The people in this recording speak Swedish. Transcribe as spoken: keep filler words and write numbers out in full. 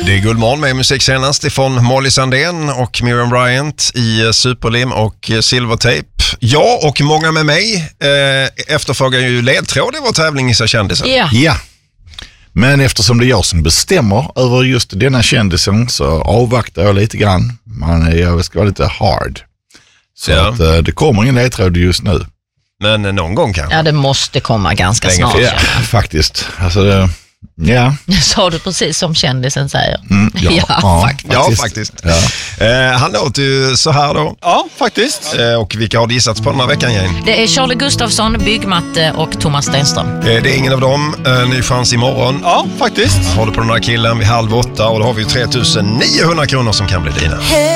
Det är Guldmorgon med musik senast ifrån Molly Sandén och Miriam Bryant i Superlim och Silvertape. Jag och många med mig eh, efterfrågar ju ledtråd i vår tävling Gissa kändisen. Yeah. Ja, men eftersom det är jag som bestämmer över just denna kändisen så avvaktar jag lite grann. Man, jag ska vara lite hard. Så ja. att, eh, det kommer ingen ledtråd just nu. Men eh, någon gång kanske. Ja, det måste komma ganska Länge snart. Ja, faktiskt. Alltså det... Ja. Sa du precis som kändisen säger. Mm, ja, ja, ja, faktiskt. Ja, faktiskt. Ja. Eh, han låter ju så här då. Ja, faktiskt. Eh, och vilka har gissats på den här veckan, Jane? Det är Charlie Gustafsson, Byggmatte och Thomas Stenström. Eh, det är ingen av dem. Eh, ny chans imorgon. Ja, faktiskt. Håller på den här killen vid halv åtta och då har vi tre tusen niohundra kronor som kan bli dina.